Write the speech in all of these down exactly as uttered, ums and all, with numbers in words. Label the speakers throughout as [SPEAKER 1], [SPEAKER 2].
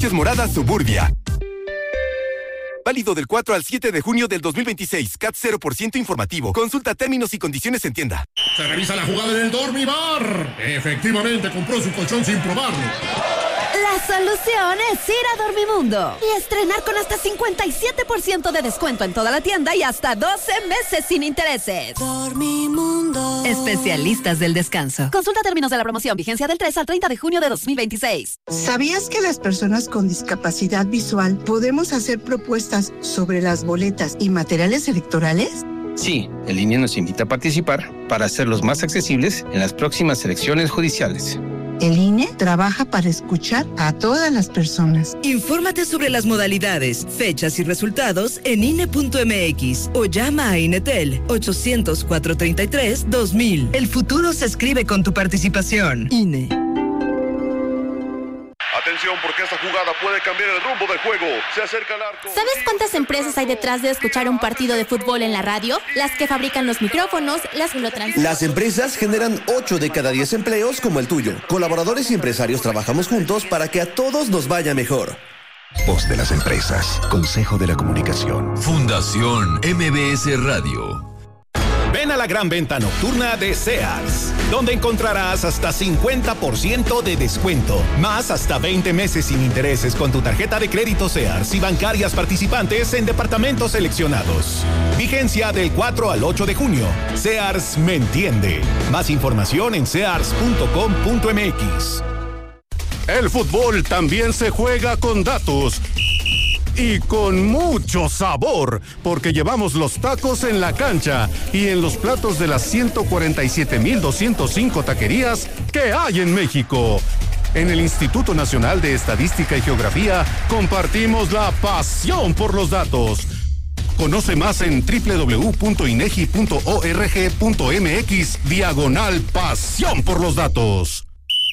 [SPEAKER 1] Morada Suburbia. Válido del cuatro al siete de junio del dos mil veintiséis. C A T cero por ciento informativo. Consulta términos y condiciones en tienda.
[SPEAKER 2] Se revisa la jugada en el Dormibar. Efectivamente, compró su colchón sin probarlo.
[SPEAKER 3] La solución es ir a Dormimundo y estrenar con hasta cincuenta y siete por ciento de descuento en toda la tienda y hasta doce meses sin intereses.
[SPEAKER 4] Dormimundo.
[SPEAKER 3] Especialistas del descanso. Consulta términos de la promoción. Vigencia del tres al treinta de junio de dos mil veintiséis.
[SPEAKER 5] ¿Sabías que las personas con discapacidad visual podemos hacer propuestas sobre las boletas y materiales electorales?
[SPEAKER 6] Sí, el I N E nos invita a participar para hacerlos más accesibles en las próximas elecciones judiciales.
[SPEAKER 5] El I N E trabaja para escuchar a todas las personas.
[SPEAKER 7] Infórmate sobre las modalidades, fechas y resultados en I N E punto M X o llama a INETEL ochocientos, cuatrocientos treinta y tres, dos mil. El futuro se escribe con tu participación. I N E.
[SPEAKER 8] Atención, porque esta jugada puede cambiar el rumbo del juego. Se acerca el arco.
[SPEAKER 9] ¿Sabes cuántas empresas hay detrás de escuchar un partido de fútbol en la radio? Las que fabrican los micrófonos, las que lo transmiten.
[SPEAKER 10] Las empresas generan ocho de cada diez empleos como el tuyo. Colaboradores y empresarios trabajamos juntos para que a todos nos vaya mejor.
[SPEAKER 11] Voz de las empresas. Consejo de la Comunicación.
[SPEAKER 12] Fundación M B S Radio.
[SPEAKER 13] Ven a la gran venta nocturna de Sears, donde encontrarás hasta cincuenta por ciento de descuento, más hasta veinte meses sin intereses con tu tarjeta de crédito Sears y bancarias participantes en departamentos seleccionados. Vigencia del cuatro al ocho de junio. Sears me entiende. Más información en sears punto com punto m x.
[SPEAKER 14] El fútbol también se juega con datos. Y con mucho sabor, porque llevamos los tacos en la cancha y en los platos de las ciento cuarenta y siete mil doscientos cinco taquerías que hay en México. En el Instituto Nacional de Estadística y Geografía compartimos la pasión por los datos. Conoce más en doble u doble u doble u punto inegi punto org punto m x diagonal pasión por los datos.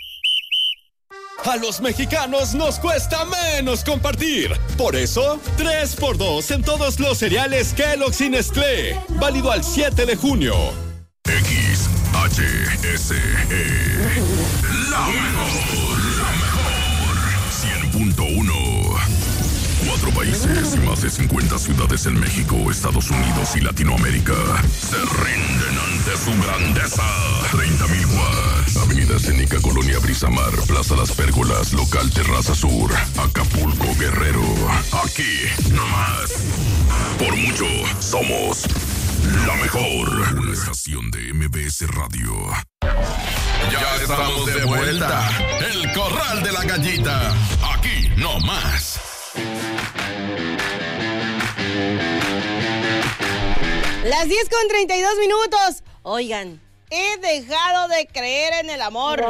[SPEAKER 15] A los mexicanos nos cuesta menos compartir. Por eso, tres por dos en todos los cereales Kellogg's y Nestlé. Válido al siete de junio.
[SPEAKER 12] X H S E. La mejor. La mejor. cien punto uno. Cuatro países y más de cincuenta ciudades en México, Estados Unidos y Latinoamérica se rinden ante su grandeza. treinta mil watts. Avenida Escénica, Colonia Brisamar, Plaza Las Pérgolas, Local Terraza Sur, Acapulco, Guerrero. Aquí, nomás. Por mucho, somos la mejor. Una estación de M B S Radio. Ya estamos de vuelta. El Corral de la Gallita. Aquí, nomás.
[SPEAKER 16] Las diez con treinta y dos minutos. Oigan, he dejado de creer en el amor.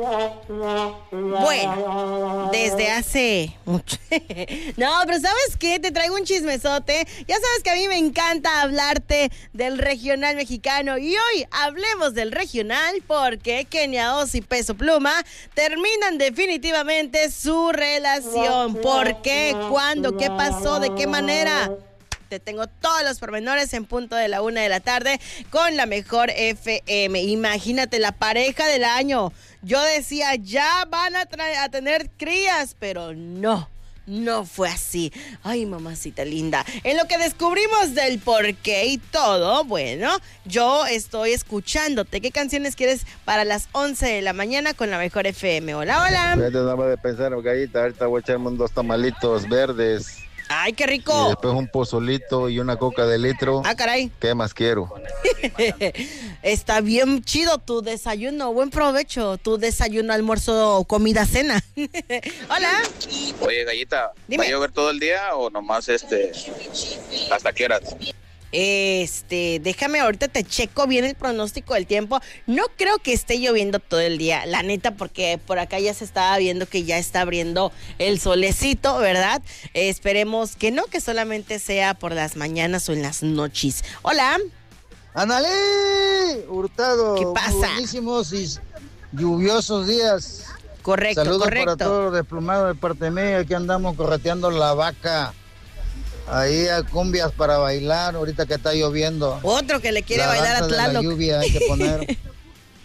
[SPEAKER 16] Bueno, desde hace mucho. No, pero ¿sabes qué? Te traigo un chismesote. Ya sabes que a mí me encanta hablarte del regional mexicano. Y hoy hablemos del regional porque Kenia Oz y Peso Pluma terminan definitivamente su relación. ¿Por qué? ¿Cuándo? ¿Qué pasó? ¿De qué manera? Te tengo todos los pormenores en punto de la una de la tarde con la mejor F M. Imagínate, la pareja del año. Yo decía, ya van a, tra- a tener crías, pero no, no fue así. Ay, mamacita linda. En lo que descubrimos del por qué y todo, bueno, yo estoy escuchándote. ¿Qué canciones quieres para las once de la mañana con la mejor F M? Hola, hola.
[SPEAKER 17] Fíjate, nada más de pensar, Gallita, ahorita voy a echarme dos tamalitos verdes.
[SPEAKER 16] ¡Ay, qué rico!
[SPEAKER 17] Y después un pozolito y una coca de litro.
[SPEAKER 16] ¡Ah, caray!
[SPEAKER 17] ¿Qué más quiero?
[SPEAKER 16] Está bien chido tu desayuno. Buen provecho. Tu desayuno, almuerzo, comida, cena. Hola.
[SPEAKER 18] Oye, Gallita,
[SPEAKER 16] Dime.
[SPEAKER 18] ¿va a llover todo el día o nomás este hasta qué horas?
[SPEAKER 16] Este, déjame, ahorita te checo bien el pronóstico del tiempo. No creo que esté lloviendo todo el día, la neta, porque por acá ya se estaba viendo que ya está abriendo el solecito, ¿verdad? Eh, esperemos que no, que solamente sea por las mañanas o en las noches. Hola.
[SPEAKER 19] ¡Ándale! Hurtado.
[SPEAKER 16] ¿Qué pasa?
[SPEAKER 19] Buenísimos y lluviosos días.
[SPEAKER 16] Correcto,
[SPEAKER 19] Saludos
[SPEAKER 16] correcto.
[SPEAKER 19] para todos los desplumados de parte mía. Aquí andamos correteando la vaca. Ahí a cumbias para bailar, ahorita que está lloviendo.
[SPEAKER 16] Otro que le quiere
[SPEAKER 19] la
[SPEAKER 16] bailar a
[SPEAKER 19] danza de
[SPEAKER 16] Tlaloc.
[SPEAKER 19] la lluvia hay que poner.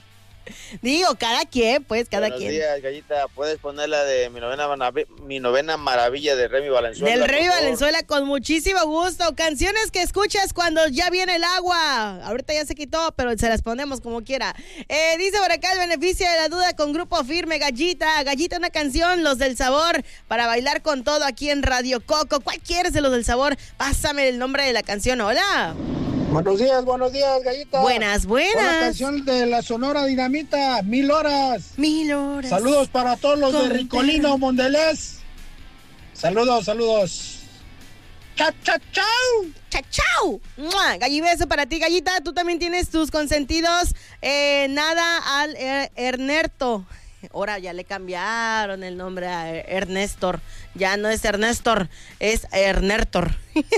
[SPEAKER 16] Digo, cada quien, pues, cada
[SPEAKER 18] Buenos
[SPEAKER 16] quien.
[SPEAKER 18] Buenos días, Gallita. ¿Puedes poner la de mi novena, mi novena maravilla de Remy Valenzuela?
[SPEAKER 16] Del Remy Valenzuela, con muchísimo gusto. Canciones que escuchas cuando ya viene el agua. Ahorita ya se quitó, pero se las ponemos como quiera. Eh, dice por acá el beneficio de la duda con Grupo Firme, Gallita. Gallita, una canción, Los del Sabor, para bailar con todo aquí en Radio Coco. ¿Cuál quieres de Los del Sabor? Pásame el nombre de la canción. Hola.
[SPEAKER 20] Buenos días, buenos días, Gallita.
[SPEAKER 16] Buenas, buenas.
[SPEAKER 20] Con la canción de la Sonora Dinamita, Mil Horas.
[SPEAKER 16] Mil Horas.
[SPEAKER 20] Saludos para todos los
[SPEAKER 16] Con
[SPEAKER 20] de Ricolino, Mondelez. Saludos, saludos. ¡Chao, chao, chao!
[SPEAKER 16] ¡Chao, chao! ¡Mua! Gallibeso para ti, Gallita. Tú también tienes tus consentidos. Eh, nada al er- Ernesto. Ahora ya le cambiaron el nombre a Ernestor. Ya no es Ernestor, es Ernertor.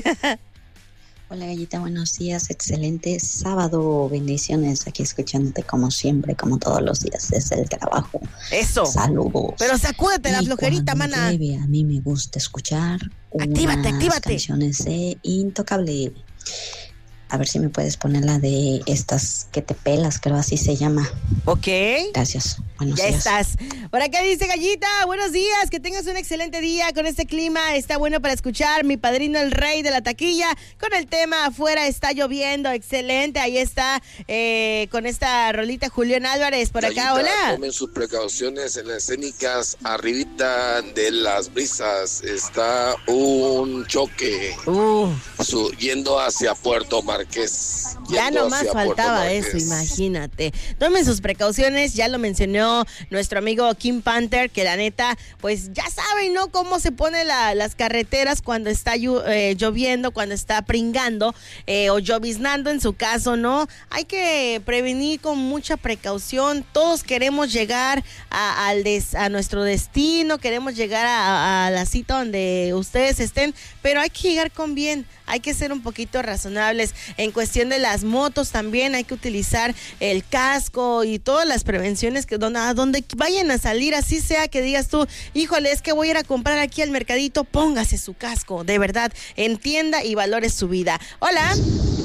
[SPEAKER 21] Hola Gallita, buenos días, excelente sábado, bendiciones, aquí escuchándote como siempre, como todos los días desde el trabajo.
[SPEAKER 16] Eso.
[SPEAKER 21] Saludos.
[SPEAKER 16] Pero sacúdete la flojerita, mana.
[SPEAKER 21] Llueve, a mí me gusta escuchar
[SPEAKER 16] actívate,
[SPEAKER 21] unas
[SPEAKER 16] actívate.
[SPEAKER 21] canciones de Intocable. A ver si me puedes poner la de estas que te pelas, creo así se llama.
[SPEAKER 16] Ok.
[SPEAKER 21] Gracias. Buenos
[SPEAKER 16] ya
[SPEAKER 21] días.
[SPEAKER 16] estás. Por acá dice Gallita, buenos días, que tengas un excelente día con este clima, está bueno para escuchar Mi Padrino el Rey de la Taquilla, con el tema Afuera está lloviendo, excelente, ahí está, eh, con esta rolita Julián Álvarez, por
[SPEAKER 22] Gallita,
[SPEAKER 16] acá, hola.
[SPEAKER 22] Tomen sus precauciones en las escénicas, arribita de Las Brisas está un choque
[SPEAKER 16] uh.
[SPEAKER 22] su, yendo hacia Puerto Marqués.
[SPEAKER 16] Ya nomás faltaba
[SPEAKER 22] eso,
[SPEAKER 16] eso, imagínate. Tomen sus precauciones, ya lo mencionó nuestro amigo Kim Panther, que la neta, pues ya saben, ¿no? Cómo se ponen la, las carreteras cuando está llu- eh, lloviendo, cuando está pringando eh, o lloviznando en su caso, ¿no? Hay que prevenir con mucha precaución. Todos queremos llegar a, al des- a nuestro destino, queremos llegar a, a la cita donde ustedes estén, pero hay que llegar con bien. Hay que ser un poquito razonables. En cuestión de las motos también hay que utilizar el casco y todas las prevenciones que donde, a donde vayan a salir, así sea que digas tú, híjole, es que voy a ir a comprar aquí al mercadito, póngase su casco, de verdad, entienda y valore su vida. Hola.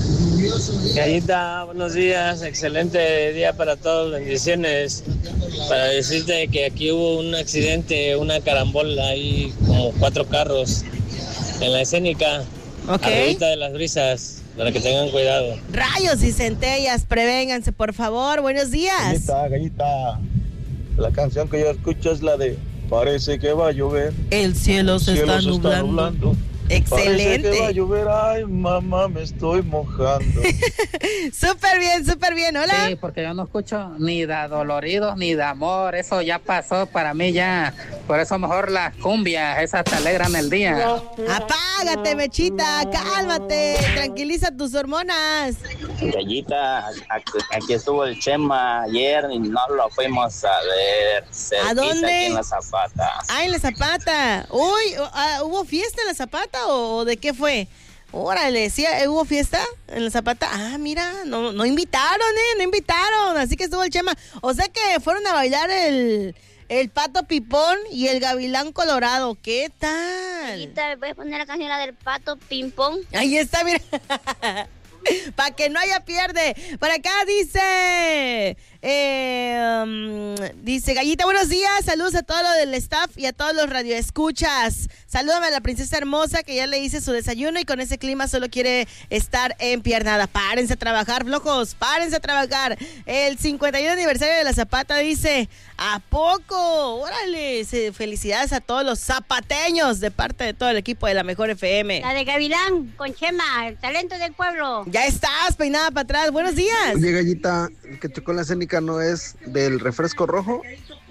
[SPEAKER 23] Gallita, buenos días, excelente día para todos, bendiciones. Para decirte que aquí hubo un accidente, una carambola, ahí como cuatro carros en la escénica.
[SPEAKER 16] Ok.
[SPEAKER 23] Arribita de Las Brisas, para que tengan cuidado.
[SPEAKER 16] Rayos y centellas, prevénganse, por favor. Buenos días.
[SPEAKER 24] Gallita, Gallita. La canción que yo escucho es la de Parece que va a llover.
[SPEAKER 16] El cielo se,
[SPEAKER 24] El cielo
[SPEAKER 16] está,
[SPEAKER 24] se
[SPEAKER 16] nublando.
[SPEAKER 24] está nublando.
[SPEAKER 16] Excelente.
[SPEAKER 24] Parece que va a llover. Ay, mamá, me estoy mojando.
[SPEAKER 16] Súper bien, súper bien. Hola.
[SPEAKER 25] Sí, porque yo no escucho ni de doloridos ni de amor. Eso ya pasó para mí ya. Por eso mejor las cumbias, esas te alegran el día.
[SPEAKER 16] Apágate, Mechita, cálmate, tranquiliza tus hormonas.
[SPEAKER 26] Gallita, aquí, aquí estuvo el Chema ayer y no lo fuimos a ver.
[SPEAKER 16] ¿A dónde?
[SPEAKER 26] Aquí en La Zapata.
[SPEAKER 16] Ah, en La Zapata. Uy, uh, ¿hubo fiesta en La Zapata o de qué fue? Órale, ¿sí hubo fiesta en La Zapata? Ah, mira, no, no invitaron, ¿eh? No invitaron, así que estuvo el Chema. O sea que fueron a bailar el, el Pato Pipón y el Gavilán Colorado. ¿Qué tal?
[SPEAKER 27] Gallita, ¿me puedes poner la canción la del Pato Ping-Pong?
[SPEAKER 16] Ahí está, mira. Para que no haya pierde. Por acá dice... Eh, um, dice Gallita, buenos días, saludos a todo lo del staff y a todos los radioescuchas. Salúdame a la princesa hermosa que ya le hice su desayuno y con ese clima solo quiere estar empiernada. Párense a trabajar, flojos, párense a trabajar. El cincuenta y uno aniversario de La Zapata dice, ¿a poco? Órale, felicidades a todos los zapateños de parte de todo el equipo de La Mejor F M.
[SPEAKER 27] La de Gavilán con Chema, el talento del pueblo.
[SPEAKER 16] Ya estás peinada para atrás, buenos días.
[SPEAKER 24] Oye, Gallita, el que chocó la escénica no es del refresco rojo.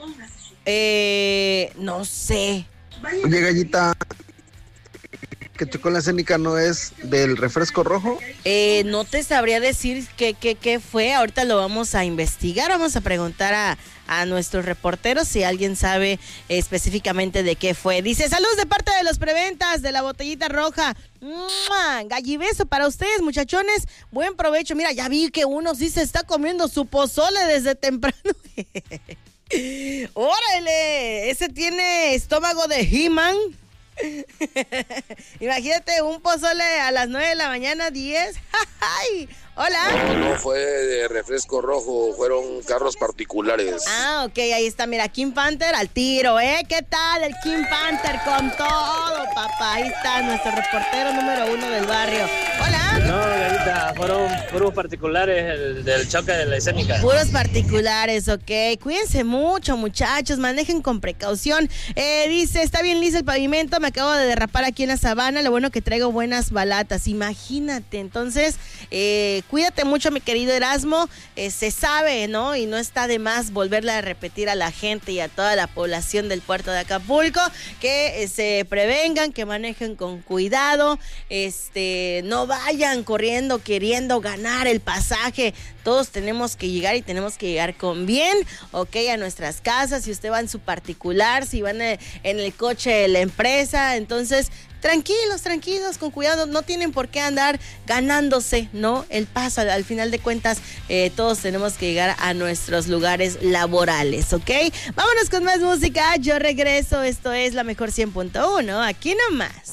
[SPEAKER 16] Eh, no sé.
[SPEAKER 24] Oye, Gallita, que chocó la escénica no es del refresco rojo.
[SPEAKER 16] Eh, no te sabría decir qué, qué, qué fue. Ahorita lo vamos a investigar. Vamos a preguntar a, a nuestros reporteros si alguien sabe específicamente de qué fue. Dice, saludos de parte de los preventas de la botellita roja. ¡Mua! Gallibeso para ustedes, muchachones. Buen provecho. Mira, ya vi que uno sí se está comiendo su pozole desde temprano. ¡Órale! Ese tiene estómago de He-Man. Imagínate un pozole a las nueve de la mañana, diez. ¡Ay! Hola.
[SPEAKER 22] No, no fue de refresco rojo, fueron carros particulares.
[SPEAKER 16] Ah, ok, ahí está, mira, King Panther al tiro, ¿eh? ¿Qué tal el King Panther con todo, papá? Ahí está nuestro reportero número uno del barrio. Hola.
[SPEAKER 23] No, Gallita, fueron puros particulares el, del choque de la escénica.
[SPEAKER 16] Puros particulares, ok. Cuídense mucho, muchachos, manejen con precaución. Eh, dice, está bien liso el pavimento, me acabo de derrapar aquí en la sabana, lo bueno que traigo buenas balatas, imagínate. Entonces, eh, cuídate mucho, mi querido Erasmo, eh, se sabe, ¿no? Y no está de más volverle a repetir a la gente y a toda la población del puerto de Acapulco que eh, se prevengan, que manejen con cuidado, este, no vayan corriendo queriendo ganar el pasaje. Todos tenemos que llegar y tenemos que llegar con bien, ok, a nuestras casas. Si usted va en su particular, si van en el coche de la empresa, entonces tranquilos, tranquilos, con cuidado, no tienen por qué andar ganándose, ¿no? El paso, al, al final de cuentas, eh, todos tenemos que llegar a nuestros lugares laborales, ¿ok? Vámonos con más música, yo regreso, esto es La Mejor cien punto uno, aquí nomás.